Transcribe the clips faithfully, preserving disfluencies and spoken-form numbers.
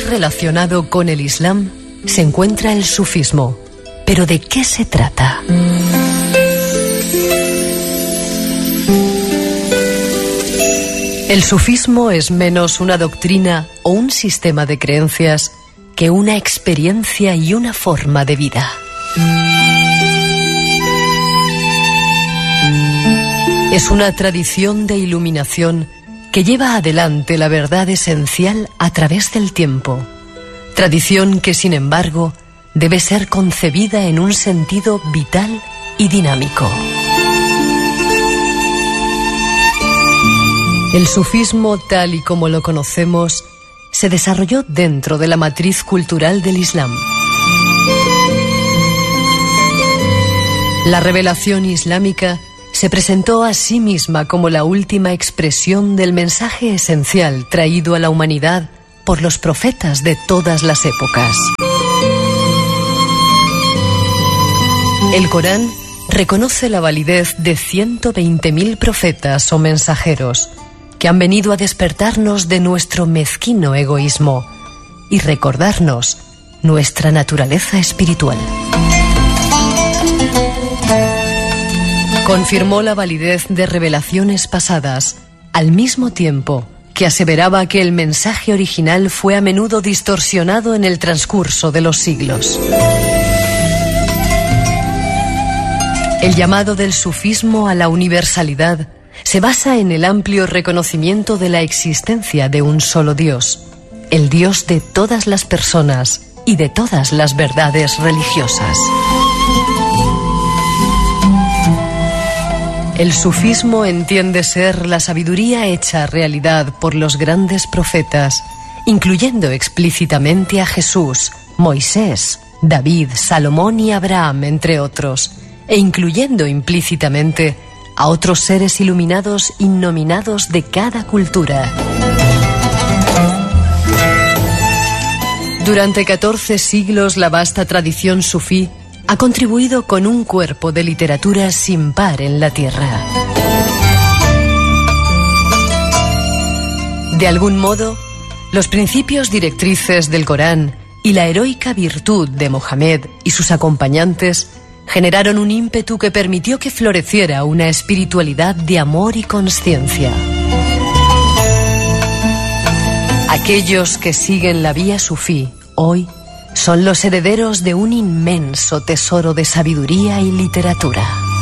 relacionado con el Islam se encuentra el sufismo. ¿Pero de qué se trata? El sufismo es menos una doctrina o un sistema de creencias que una experiencia y una forma de vida. Es una tradición de iluminación que lleva adelante la verdad esencial a través del tiempo. Tradición que, sin embargo, debe ser concebida en un sentido vital y dinámico. El sufismo, tal y como lo conocemos, se desarrolló dentro de la matriz cultural del Islam. La revelación islámica se presentó a sí misma como la última expresión del mensaje esencial traído a la humanidad por los profetas de todas las épocas. El Corán reconoce la validez de ciento veinte mil profetas o mensajeros que han venido a despertarnos de nuestro mezquino egoísmo y recordarnos nuestra naturaleza espiritual. Confirmó la validez de revelaciones pasadas, al mismo tiempo que aseveraba que el mensaje original fue a menudo distorsionado en el transcurso de los siglos. El llamado del sufismo a la universalidad se basa en el amplio reconocimiento de la existencia de un solo Dios, el Dios de todas las personas y de todas las verdades religiosas. El sufismo entiende ser la sabiduría hecha realidad por los grandes profetas, incluyendo explícitamente a Jesús, Moisés, David, Salomón y Abraham, entre otros, e incluyendo implícitamente a otros seres iluminados innominados de cada cultura. Durante catorce siglos, la vasta tradición sufí ha contribuido con un cuerpo de literatura sin par en la tierra. De algún modo, los principios directrices del Corán y la heroica virtud de Mohammed y sus acompañantes generaron un ímpetu que permitió que floreciera una espiritualidad de amor y consciencia. Aquellos que siguen la vía sufí hoy son los herederos de un inmenso tesoro de sabiduría y literatura.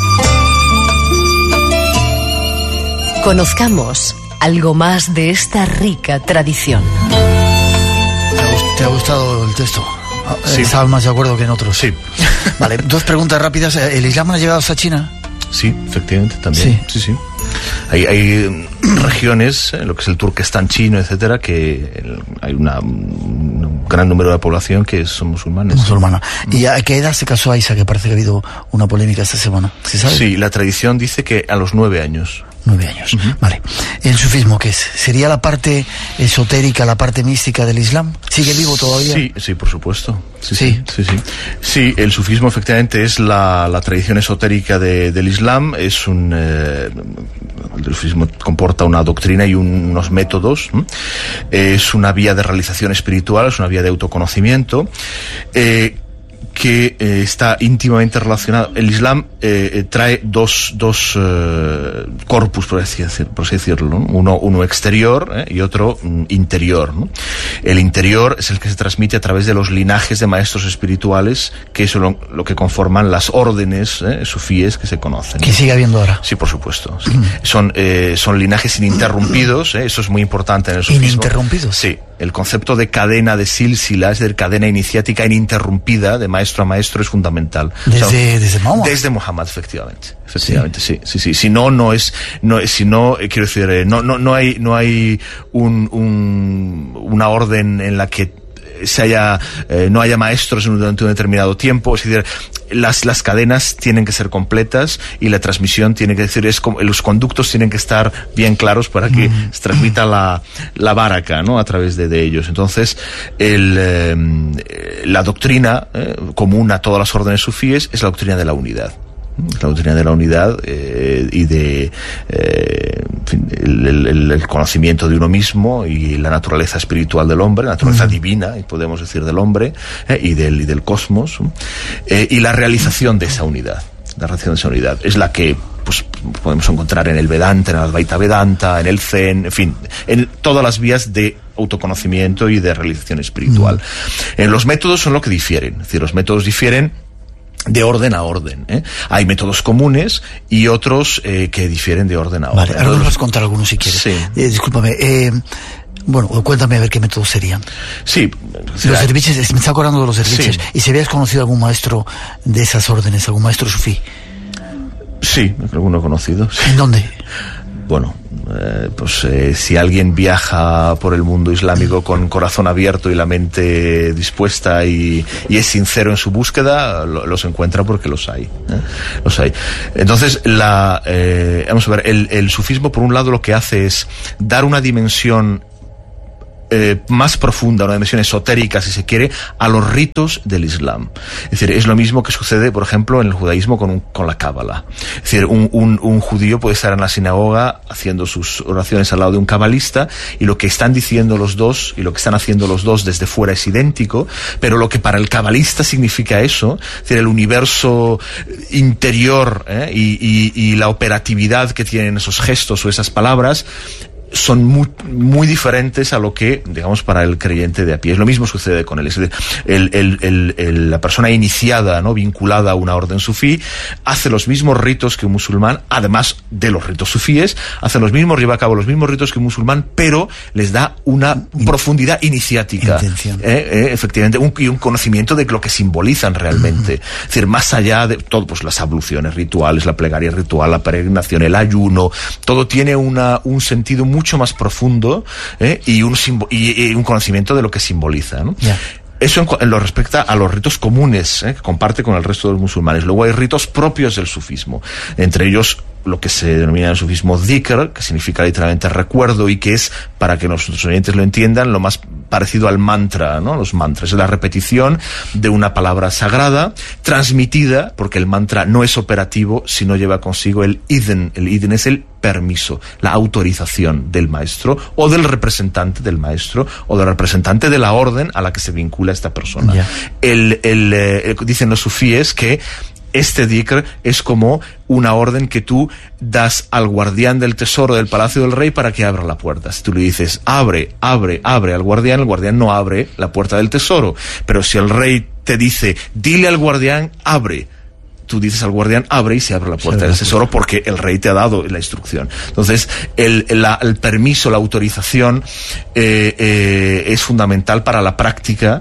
Conozcamos algo más de esta rica tradición. ¿Te ha gustado el texto? Sí. ¿Estabas más de acuerdo que en otros? Sí. Vale, dos preguntas rápidas. ¿El Islam ha llegado hasta China? Sí, efectivamente, también. Sí, sí. sí. Hay, hay regiones, lo que es el Turquestán chino, etcétera, que hay una, un gran número de población que son musulmanes. Musulmana. ¿Y a qué edad se casó Aisha? Que parece que ha habido una polémica esta semana. ¿Sí sabe? Sí, la tradición dice que a los nueve años. Nueve años, uh-huh. Vale. ¿El sufismo qué es? ¿Sería la parte esotérica, la parte mística del Islam? ¿Sigue vivo todavía? Sí, sí, por supuesto. Sí, sí. Sí, sí, sí. Sí, el sufismo efectivamente es la, la tradición esotérica de, del Islam. Es un... Eh, el sufismo comporta una doctrina y un, unos métodos. ¿eh? Es una vía de realización espiritual, es una vía de autoconocimiento. Eh, que eh, está íntimamente relacionado. El Islam eh, trae dos, dos eh, corpus, por así, por así decirlo, ¿no? Uno, uno exterior eh, y otro mm, interior, ¿no? El interior es el que se transmite a través de los linajes de maestros espirituales, que es lo, lo que conforman las órdenes eh, sufíes que se conocen. ¿Que sigue habiendo ahora? Sí, por supuesto. Sí. Mm. Son, eh, son linajes ininterrumpidos, eh, eso es muy importante en el sufismo. ¿Ininterrumpidos? Sí. El concepto de cadena de sílsila, es decir, cadena iniciática ininterrumpida de maestro a maestro, es fundamental. Desde, o sea, desde Mahoma. Desde Muhammad, efectivamente. Efectivamente, sí, sí, sí. sí. Si no, no es, no es, si no, eh, quiero decir, eh, no, no, no hay, no hay un, un, una orden en la que se haya, eh, no haya maestros durante un determinado tiempo. Es decir, las, las cadenas tienen que ser completas y la transmisión tiene que decir, es como, los conductos tienen que estar bien claros para que mm. se transmita la, la baraka, ¿no? A través de, de ellos. Entonces, el, eh, la doctrina eh, común a todas las órdenes sufíes es la doctrina de la unidad. la doctrina de la unidad eh, y de eh, en fin, el, el, el conocimiento de uno mismo y la naturaleza espiritual del hombre, la naturaleza mm. divina, podemos decir, del hombre eh, y, del, y del cosmos, eh, y la realización de esa unidad. La realización de esa unidad es la que pues podemos encontrar en el Vedanta, en el Advaita Vedanta, en el Zen, en fin, en todas las vías de autoconocimiento y de realización espiritual. Mm. En los métodos son lo que difieren, es decir, los métodos difieren de orden a orden, ¿eh? Hay métodos comunes y otros eh, que difieren de orden a orden. Vale, ahora nos vas a contar algunos si quieres. Sí. Eh, discúlpame, eh, bueno, cuéntame a ver qué métodos serían. Sí. Los derviches, me está acordando de los derviches. Sí. ¿Y si habías conocido algún maestro de esas órdenes, algún maestro sufí? Sí, alguno conocido. Sí. ¿En dónde? Bueno, eh, pues eh, si alguien viaja por el mundo islámico con corazón abierto y la mente dispuesta y, y es sincero en su búsqueda, lo, los encuentra porque los hay, ¿eh? Los hay. Entonces, la, eh, vamos a ver, el, el sufismo por un lado lo que hace es dar una dimensión Eh, más profunda, una dimensión esotérica, si se quiere, a los ritos del Islam. Es decir, es lo mismo que sucede, por ejemplo, en el judaísmo con, un, con la cábala. Es decir, un, un, un judío puede estar en la sinagoga haciendo sus oraciones al lado de un cabalista y lo que están diciendo los dos y lo que están haciendo los dos desde fuera es idéntico, pero lo que para el cabalista significa eso, es decir, el universo interior eh, y, y, y la operatividad que tienen esos gestos o esas palabras, son muy, muy diferentes a lo que, digamos, para el creyente de a pie. Es lo mismo sucede con él. Es decir, el, el, el, el, la persona iniciada, ¿no?, vinculada a una orden sufí, hace los mismos ritos que un musulmán, además de los ritos sufíes, hace los mismos, lleva a cabo los mismos ritos que un musulmán, pero les da una In, profundidad iniciática. Eh, eh, efectivamente, un, y un conocimiento de lo que simbolizan realmente. Uh-huh. Es decir, más allá de todo, pues las abluciones rituales, la plegaria ritual, la peregrinación, el ayuno, todo tiene una, un sentido muy mucho más profundo eh, y, un y, y un conocimiento de lo que simboliza, ¿no? Yeah. Eso en, en lo respecta a los ritos comunes eh, que comparte con el resto de los musulmanes. Luego hay ritos propios del sufismo, entre ellos lo que se denomina el sufismo dhikr, que significa literalmente recuerdo y que es, para que nuestros oyentes lo entiendan, lo más parecido al mantra, ¿no? Los mantras es la repetición de una palabra sagrada transmitida, porque el mantra no es operativo si no lleva consigo el idhn. El idhn es el permiso, la autorización del maestro o del representante del maestro o del representante de la orden a la que se vincula esta persona. Yeah. El, el, eh, dicen los sufíes que este dhikr es como una orden que tú das al guardián del tesoro del palacio del rey para que abra la puerta. Si tú le dices, abre, abre, abre al guardián, el guardián no abre la puerta del tesoro. Pero si el rey te dice, dile al guardián, abre, tú dices al guardián, abre y se abre la puerta del tesoro porque el rey te ha dado la instrucción. Entonces, el, la, el permiso, la autorización eh, eh, es fundamental para la práctica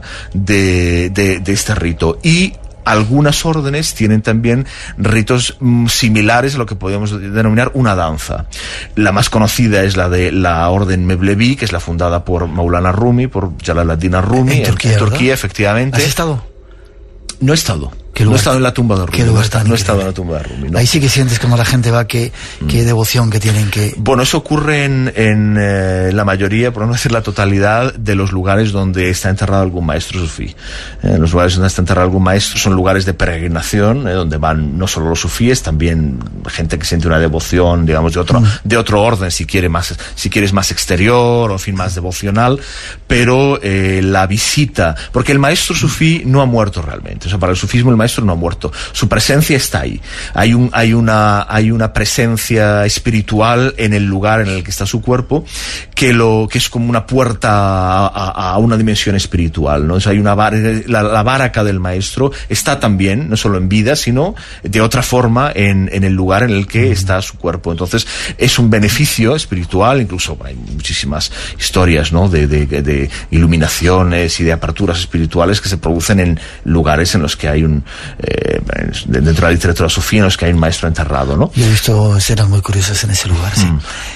de, de, de este rito. Y algunas órdenes tienen también ritos mm, similares a lo que podríamos denominar una danza. La más conocida es la de la orden Mevlevi, que es la fundada por Maulana Rumi, por Jalaluddin Rumi, en Turquía, en, en Turquía efectivamente. ¿Has estado? No he estado. No he estado en la tumba de Rumi. No, está, no he estado en la tumba de Rumi. No. Ahí sí que sientes cuando la gente va que, que mm. devoción que tienen que... Bueno, eso ocurre en, en eh, la mayoría, por no decir la totalidad, de los lugares donde está enterrado algún maestro sufí. Eh, los lugares donde está enterrado algún maestro son lugares de peregrinación, eh, donde van no solo los sufíes, también gente que siente una devoción, digamos, de otro, mm. de otro orden, si quiere más, si quieres más exterior, o en fin, más devocional, pero eh, la visita, porque el maestro sufí no ha muerto realmente. O sea, para el sufismo el maestro no ha muerto. Su presencia está ahí. Hay un, hay una, hay una presencia espiritual en el lugar en el que está su cuerpo, que lo, que es como una puerta a, a, a una dimensión espiritual, ¿no? O sea, hay una bar, la, la baraca del maestro está también, no solo en vida, sino de otra forma en, en el lugar en el que está su cuerpo. Entonces, es un beneficio espiritual, incluso hay muchísimas historias, ¿no? De, de, de iluminaciones y de aperturas espirituales que se producen en lugares en los que hay un, eh, dentro de la literatura sufí, en los que hay un maestro enterrado, ¿no? Yo he visto escenas muy curiosas en ese lugar, sí. Mm.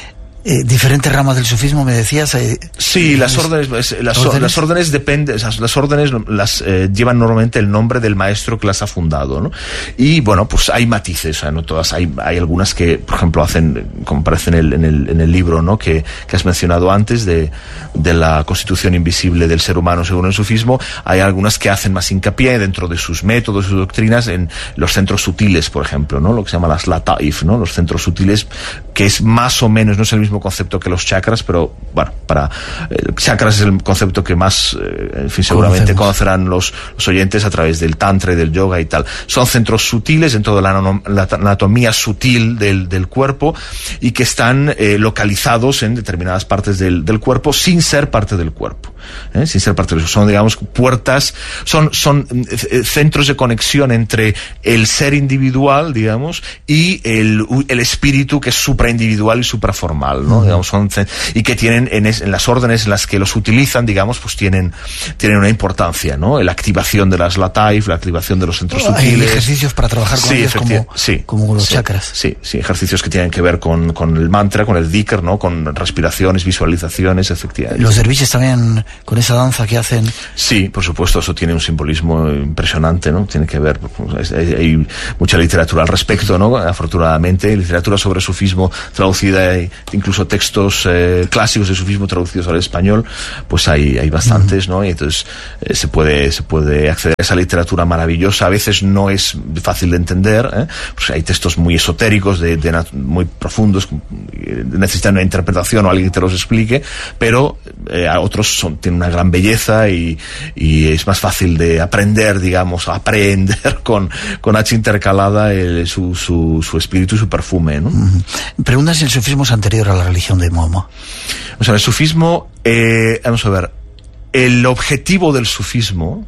Eh, diferentes ramas del sufismo, me decías. Eh, sí, las órdenes, las órdenes, las órdenes dependen, las órdenes las eh, llevan normalmente el nombre del maestro que las ha fundado, ¿no? Y bueno, pues hay matices, o sea, no todas, hay, hay algunas que, por ejemplo, hacen, como aparece en el, en el, en el libro, ¿no? Que, que has mencionado antes de, de la constitución invisible del ser humano según el sufismo. Hay algunas que hacen más hincapié dentro de sus métodos, sus doctrinas, en los centros sutiles, por ejemplo, ¿no? Lo que se llama las lataif, ¿no? Los centros sutiles, que es más o menos, no es el mismo concepto que los chakras, pero bueno, para eh, chakras es el concepto que más, eh, en fin, seguramente Conocemos. conocerán los, los oyentes a través del tantra y del yoga y tal. Son centros sutiles dentro de la, la anatomía sutil del, del cuerpo y que están eh, localizados en determinadas partes del, del cuerpo sin ser parte del cuerpo. ¿eh? Sin ser parte del cuerpo. Son, digamos, puertas, son, son eh, centros de conexión entre el ser individual, digamos, y el, el espíritu que es supraindividual y supraformal, ¿no? Uh-huh. Digamos, son, y que tienen en, es, en las órdenes en las que los utilizan, digamos, pues tienen, tienen una importancia, ¿no? La activación de las lataif, la activación de los centros oh, sutiles. Hay ejercicios para trabajar con sí, ellos como, sí, como los sí, chakras. Sí, sí, ejercicios que tienen que ver con, con el mantra, con el dhikr, ¿no? Con respiraciones, visualizaciones, efectivamente. Los derviches también, con esa danza que hacen. Sí, por supuesto, eso tiene un simbolismo impresionante, ¿no? Tiene que ver, hay, hay mucha literatura al respecto, ¿no? Afortunadamente, literatura sobre sufismo traducida, incluso textos eh, clásicos de sufismo traducidos al español, pues hay, hay bastantes, ¿no? Y entonces eh, se puede, se puede acceder a esa literatura maravillosa. A veces no es fácil de entender, ¿eh? Pues hay textos muy esotéricos, de, de muy profundos, necesitan una interpretación o alguien que te los explique, pero eh, a otros son, tienen una gran belleza y, y es más fácil de aprender, digamos, aprender con, con H intercalada el, su, su, su espíritu y su perfume, ¿no? Uh-huh. Preguntas si el sufismo es anterior a la religión de Mahoma. O sea, el sufismo, eh, vamos a ver, el objetivo del sufismo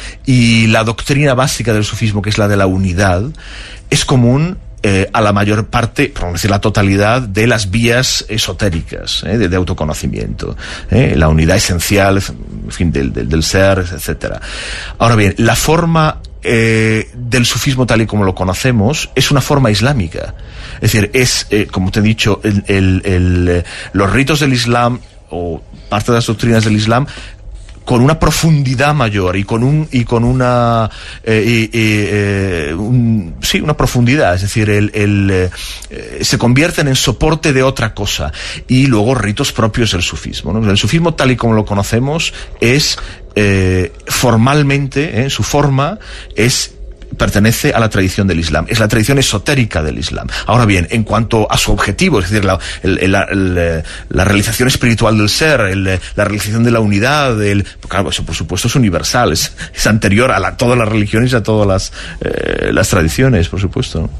y la doctrina básica del sufismo, que es la de la unidad, es común Eh, a la mayor parte, por no decir la totalidad, de las vías esotéricas, eh, de, de autoconocimiento, eh, la unidad esencial, en fin, del, del, del ser, etcétera. Ahora bien, la forma eh, del sufismo tal y como lo conocemos es una forma islámica. Es decir, es, eh, como te he dicho, el, el, el, los ritos del Islam o parte de las doctrinas del Islam con una profundidad mayor y con un y con una eh, y, y, eh, un, sí una profundidad, es decir, el, el eh, se convierten en soporte de otra cosa, y luego ritos propios del sufismo, ¿no? El sufismo tal y como lo conocemos es eh, formalmente, eh, su forma es pertenece a la tradición del Islam, es la tradición esotérica del Islam. Ahora bien, en cuanto a su objetivo, es decir, la, el, el, el, la realización espiritual del ser, el, la realización de la unidad, el, claro, eso por supuesto es universal, es, es anterior a la, todas las religiones y a todas las, eh, las tradiciones, por supuesto, ¿no?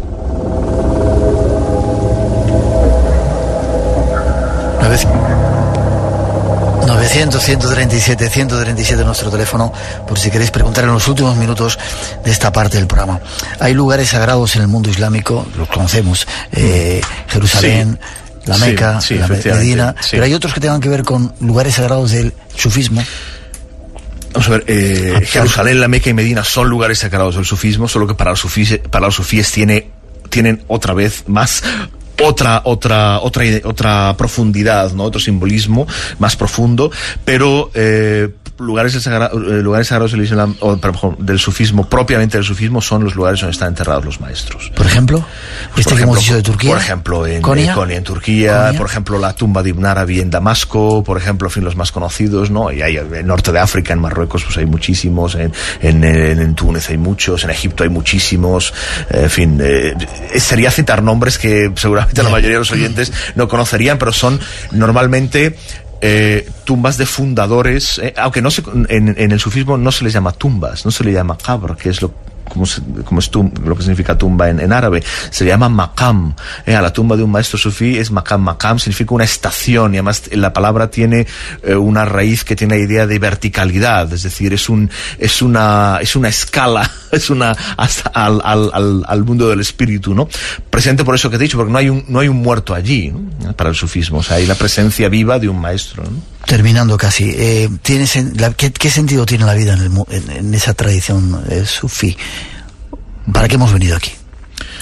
Una vez novecientos, ciento treinta y siete, ciento treinta y siete nuestro teléfono, por si queréis preguntar en los últimos minutos de esta parte del programa. Hay lugares sagrados en el mundo islámico, los conocemos, eh, Jerusalén, sí, la Meca, sí, sí, la Medina, sí. Pero hay otros que tengan que ver con lugares sagrados del sufismo. Vamos a ver, eh, ah, Jerusalén, la Meca y Medina son lugares sagrados del sufismo, solo que para los sufíes, para los sufíes tiene, tienen otra vez más otra otra otra otra profundidad, ¿no? Otro simbolismo más profundo, pero eh, lugares sagrados, lugares sagrados del Islam, o perdón, del sufismo, propiamente del sufismo, son los lugares donde están enterrados los maestros. Por ejemplo, pues este por que ejemplo, hemos dicho de Turquía. Por ejemplo, en Konya, Konya, en Turquía, Konya. Por ejemplo, la tumba de Ibn Arabi en Damasco, por ejemplo, en fin, los más conocidos, ¿no? Y hay en el norte de África, en Marruecos, pues hay muchísimos, en, en, en, en Túnez hay muchos, en Egipto hay muchísimos, en fin, eh, sería citar nombres que seguramente la mayoría de los oyentes no conocerían, pero son normalmente Eh, tumbas de fundadores, eh, aunque no se, en, en el sufismo no se les llama tumbas, no se le llama qabr, que es lo como, se, como es tum, lo que significa tumba en, en árabe, se llama maqam. Eh, a la tumba de un maestro sufí es maqam. Maqam significa una estación, y además la palabra tiene eh, una raíz que tiene la idea de verticalidad, es decir, es un es una es una escala, es una hasta al, al, al, al mundo del espíritu, ¿no? Presente por eso que te he dicho, porque no hay un no hay un muerto allí, ¿no? Para el sufismo, o sea, hay la presencia viva de un maestro, ¿no? Terminando casi, eh, ¿tienes la, ¿qué, ¿qué sentido tiene la vida en, el, en, en esa tradición eh, sufí? ¿Para qué hemos venido aquí?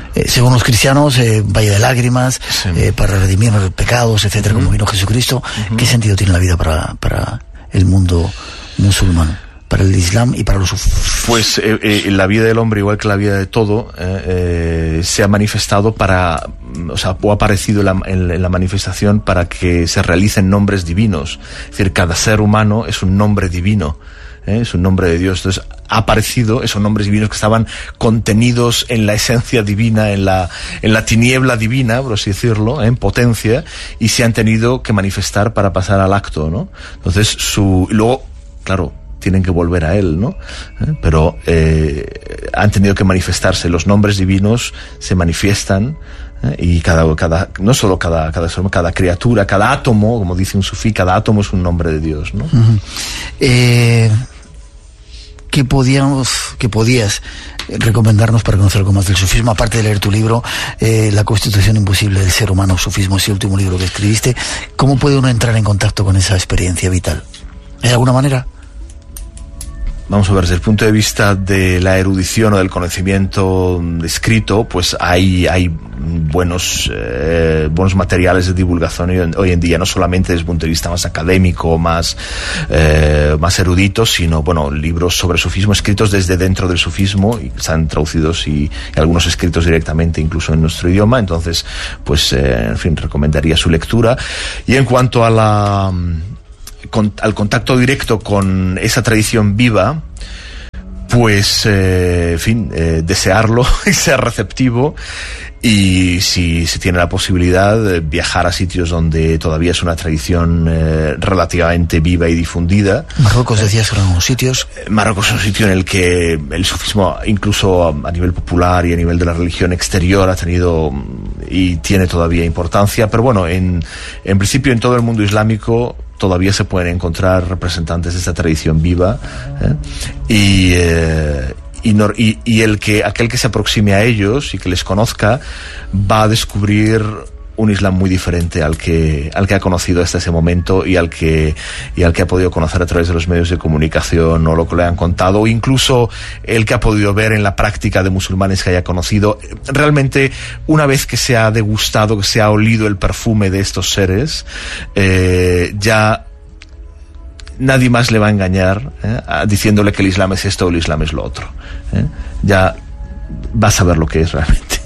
eh, según los cristianos, eh, valle de lágrimas, sí. eh, para redimir pecados, etcétera, uh-huh. como vino Jesucristo. Uh-huh. ¿Qué sentido tiene la vida para, para el mundo musulmán, para el Islam y para los sufíes? Pues eh, eh, la vida del hombre, igual que la vida de todo, eh, eh, se ha manifestado para, o sea, o ha aparecido en la, en, en la manifestación para que se realicen nombres divinos. Es decir, cada ser humano es un nombre divino. ¿Eh? Es un nombre de Dios. Entonces ha aparecido esos nombres divinos que estaban contenidos en la esencia divina, en la en la tiniebla divina, por así decirlo, ¿eh? En potencia, y se han tenido que manifestar para pasar al acto, ¿no? Entonces su y luego, claro, tienen que volver a él, ¿no? ¿Eh? Pero eh, han tenido que manifestarse. Los nombres divinos se manifiestan. ¿Eh? Y cada, cada, no solo cada, cada, cada criatura, cada átomo, como dice un sufí, cada átomo es un nombre de Dios, ¿no? Uh-huh. Eh, ¿qué podíamos, qué podías recomendarnos para conocer algo más del sufismo? Aparte de leer tu libro, eh, La Constitución Imposible del Ser Humano, Sufismo, ese último libro que escribiste, ¿cómo puede uno entrar en contacto con esa experiencia vital? ¿Hay alguna manera? Vamos a ver, desde el punto de vista de la erudición o del conocimiento escrito, pues hay, hay buenos, eh, buenos materiales de divulgación hoy en día, no solamente desde el punto de vista más académico, más, eh, más erudito, sino, bueno, libros sobre sufismo escritos desde dentro del sufismo, y están traducidos y, y algunos escritos directamente incluso en nuestro idioma. Entonces, pues, eh, en fin, recomendaría su lectura. Y en cuanto a la... Con, al contacto directo con esa tradición viva, pues, eh, en fin, eh, desearlo y ser receptivo, y si se tiene la posibilidad de viajar a sitios donde todavía es una tradición eh, relativamente viva y difundida. Marruecos, decías que eran unos sitios. Marruecos es un sitio en el que el sufismo, incluso a nivel popular y a nivel de la religión exterior, ha tenido y tiene todavía importancia, pero bueno, en, en principio en todo el mundo islámico todavía se pueden encontrar representantes de esta tradición viva, ¿eh? y, eh, y, no, y, y el que aquel que se aproxime a ellos y que les conozca va a descubrir un Islam muy diferente al que al que ha conocido hasta ese momento y al que y al que ha podido conocer a través de los medios de comunicación o lo que le han contado, o incluso el que ha podido ver en la práctica de musulmanes que haya conocido. Realmente, una vez que se ha degustado, que se ha olido el perfume de estos seres, eh, ya nadie más le va a engañar, ¿eh? diciéndole que el Islam es esto o el Islam es lo otro, ¿eh? Ya va a saber lo que es realmente.